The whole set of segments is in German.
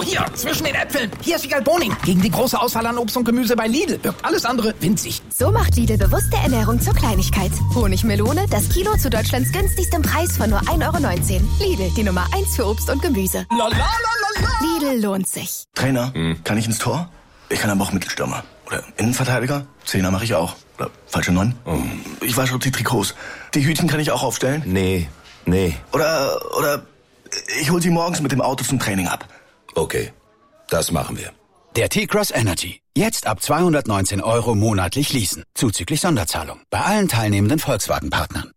hier, zwischen den Äpfeln. Hier ist Egal Boning. Gegen die große Auswahl an Obst und Gemüse bei Lidl wirkt alles andere winzig. So macht Lidl bewusste Ernährung zur Kleinigkeit. Honigmelone, das Kilo zu Deutschlands günstigstem Preis von nur 1,19 €. Lidl, die Nummer 1 für Obst und Gemüse. Lidl lohnt sich. Trainer, kann ich ins Tor? Ich kann aber auch Mittelstürmer. Oder Innenverteidiger? Zehner mache ich auch. Oder falsche 9? Ich wasche die Trikots. Die Hütchen kann ich auch aufstellen? Nee. Oder ich hol sie morgens mit dem Auto zum Training ab. Okay, das machen wir. Der T-Cross Energy. Jetzt ab 219 € monatlich leasen. Zuzüglich Sonderzahlung. Bei allen teilnehmenden Volkswagen-Partnern.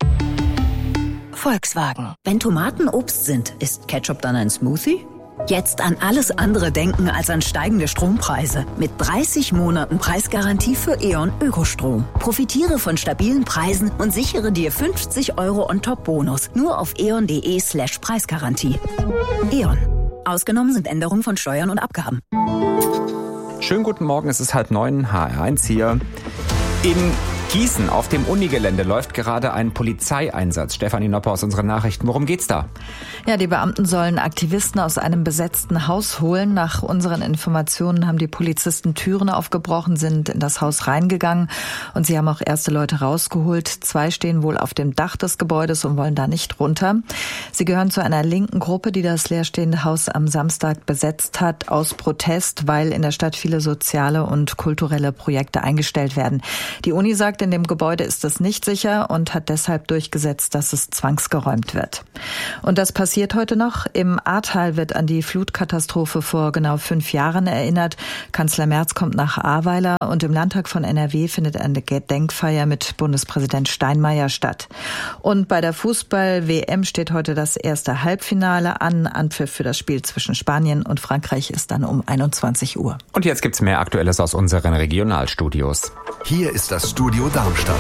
Volkswagen. Wenn Tomaten Obst sind, ist Ketchup dann ein Smoothie? Jetzt an alles andere denken als an steigende Strompreise. Mit 30 Monaten Preisgarantie für E.ON Ökostrom. Profitiere von stabilen Preisen und sichere dir 50 € on top Bonus. Nur auf eon.de/Preisgarantie. E.ON. Ausgenommen sind Änderungen von Steuern und Abgaben. Schönen guten Morgen, es ist 8:30, HR1 hier. In Gießen auf dem Unigelände läuft gerade ein Polizeieinsatz. Stefanie Nopper aus unseren Nachrichten. Worum geht's da? Ja, die Beamten sollen Aktivisten aus einem besetzten Haus holen. Nach unseren Informationen haben die Polizisten Türen aufgebrochen, sind in das Haus reingegangen und sie haben auch erste Leute rausgeholt. 2 stehen wohl auf dem Dach des Gebäudes und wollen da nicht runter. Sie gehören zu einer linken Gruppe, die das leerstehende Haus am Samstag besetzt hat, aus Protest, weil in der Stadt viele soziale und kulturelle Projekte eingestellt werden. Die Uni sagt, in dem Gebäude ist es nicht sicher und hat deshalb durchgesetzt, dass es zwangsgeräumt wird. Und das passiert heute noch. Im Ahrtal wird an die Flutkatastrophe vor genau 5 Jahren erinnert. Kanzler Merz kommt nach Ahrweiler und im Landtag von NRW findet eine Gedenkfeier mit Bundespräsident Steinmeier statt. Und bei der Fußball-WM steht heute das erste Halbfinale an. Anpfiff für das Spiel zwischen Spanien und Frankreich ist dann um 21 Uhr. Und jetzt gibt's mehr Aktuelles aus unseren Regionalstudios. Hier ist das Studio Darmstadt.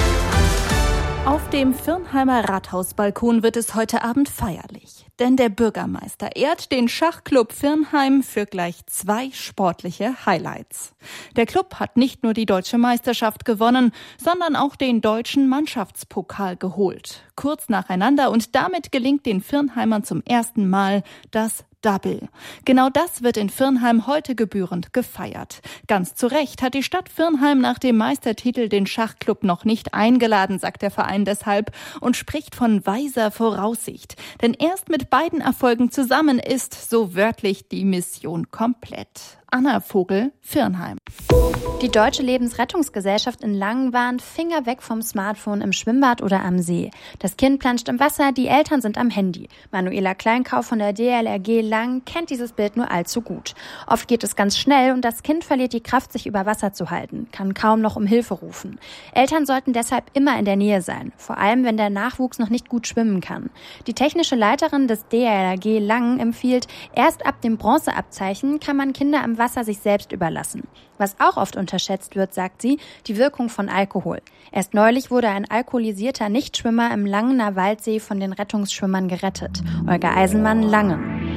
Auf dem Firnheimer Rathausbalkon wird es heute Abend feierlich. Denn der Bürgermeister ehrt den Schachclub Firnheim für gleich 2 sportliche Highlights. Der Club hat nicht nur die deutsche Meisterschaft gewonnen, sondern auch den deutschen Mannschaftspokal geholt. Kurz nacheinander und damit gelingt den Firnheimern zum ersten Mal das Double. Genau das wird in Firnheim heute gebührend gefeiert. Ganz zu Recht hat die Stadt Firnheim nach dem Meistertitel den Schachclub noch nicht eingeladen, sagt der Verein deshalb und spricht von weiser Voraussicht. Denn erst mit beiden Erfolgen zusammen ist, so wörtlich, die Mission komplett. Anna Vogel, Firnheim. Die Deutsche Lebensrettungsgesellschaft in Langen warnt: Finger weg vom Smartphone im Schwimmbad oder am See. Das Kind planscht im Wasser, die Eltern sind am Handy. Manuela Kleinkauf von der DLRG Langen kennt dieses Bild nur allzu gut. Oft geht es ganz schnell und das Kind verliert die Kraft, sich über Wasser zu halten, kann kaum noch um Hilfe rufen. Eltern sollten deshalb immer in der Nähe sein, vor allem wenn der Nachwuchs noch nicht gut schwimmen kann. Die technische Leiterin des DLRG Langen empfiehlt, erst ab dem Bronzeabzeichen kann man Kinder im Wasser sich selbst überlassen. Was auch oft unterschätzt wird, sagt sie, die Wirkung von Alkohol. Erst neulich wurde ein alkoholisierter Nichtschwimmer im Langener Waldsee von den Rettungsschwimmern gerettet. Olga Eisenmann, Langen.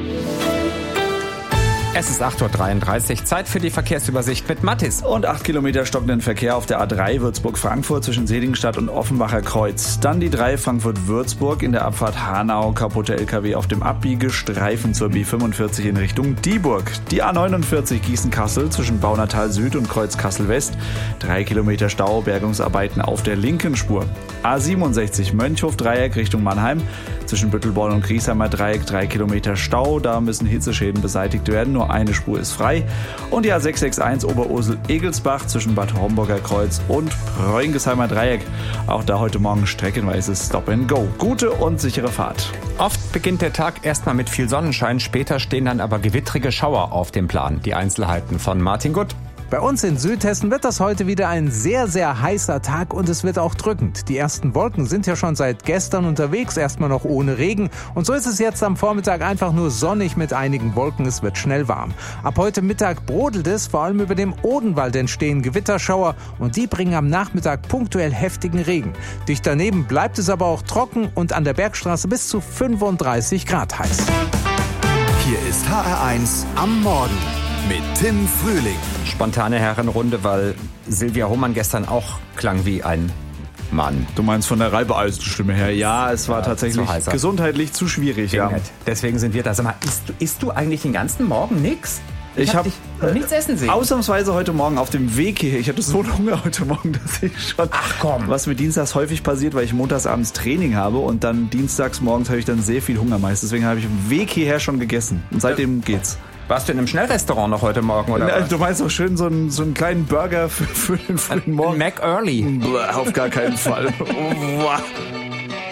Es ist 8:33 Uhr, Zeit für die Verkehrsübersicht mit Mattis. Und 8 Kilometer stockenden Verkehr auf der A3 Würzburg-Frankfurt zwischen Seligenstadt und Offenbacher Kreuz. Dann die 3 Frankfurt-Würzburg in der Abfahrt Hanau, kaputte LKW auf dem Abbiegestreifen zur B45 in Richtung Dieburg. Die A49 Gießen-Kassel zwischen Baunatal Süd und Kreuz Kassel-West. 3 Kilometer Stau, Bergungsarbeiten auf der linken Spur. A67 Mönchhof-Dreieck Richtung Mannheim. Zwischen Büttelborn und Griesheimer Dreieck 3 Kilometer Stau. Da müssen Hitzeschäden beseitigt werden. Nur eine Spur ist frei. Und die A661 Oberursel-Egelsbach zwischen Bad Homburger Kreuz und Preungesheimer Dreieck. Auch da heute Morgen streckenweise Stop and Go. Gute und sichere Fahrt. Oft beginnt der Tag erstmal mit viel Sonnenschein, später stehen dann aber gewittrige Schauer auf dem Plan. Die Einzelheiten von Martin Gutt. Bei uns in Südhessen wird das heute wieder ein sehr, sehr heißer Tag und es wird auch drückend. Die ersten Wolken sind ja schon seit gestern unterwegs, erstmal noch ohne Regen. Und so ist es jetzt am Vormittag einfach nur sonnig mit einigen Wolken. Es wird schnell warm. Ab heute Mittag brodelt es, vor allem über dem Odenwald entstehen Gewitterschauer und die bringen am Nachmittag punktuell heftigen Regen. Dicht daneben bleibt es aber auch trocken und an der Bergstraße bis zu 35 Grad heiß. Hier ist HR1 am Morgen mit Tim Frühling. Spontane Herrenrunde, weil Silvia Hohmann gestern auch klang wie ein Mann. Du meinst von der Reibeeisenstimme her? Ja, es war tatsächlich gesundheitlich zu schwierig. Ja. Deswegen sind wir da. Sag mal, isst du eigentlich den ganzen Morgen nix? Ich habe nichts essen sehen. Ausnahmsweise heute Morgen auf dem Weg hier. Ich hatte so Hunger heute Morgen, dass ich schon... Ach komm. Was mir dienstags häufig passiert, weil ich montagsabends Training habe und dann dienstags morgens habe ich dann sehr viel Hunger meist. Deswegen habe ich auf dem Weg hierher schon gegessen. Und seitdem geht's. Warst du in einem Schnellrestaurant noch heute Morgen, oder was? Du meinst doch schön so einen kleinen Burger für den frühen Morgen? Mac Early. Auf gar keinen Fall.